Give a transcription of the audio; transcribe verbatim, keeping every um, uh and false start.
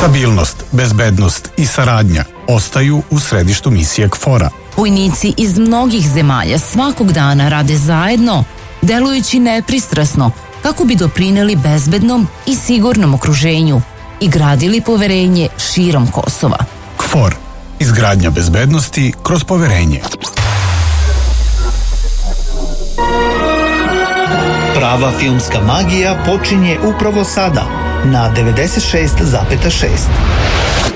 Stabilnost, bezbednost i saradnja ostaju u središtu misije KFOR-a. Vojnici iz mnogih zemalja svakog dana rade zajedno, delujući nepristrasno kako bi doprineli bezbednom i sigurnom okruženju i gradili poverenje širom Kosova. KFOR. Izgradnja bezbednosti kroz poverenje. Prava filmska magija počinje upravo sada na devedeset šest zarez šest.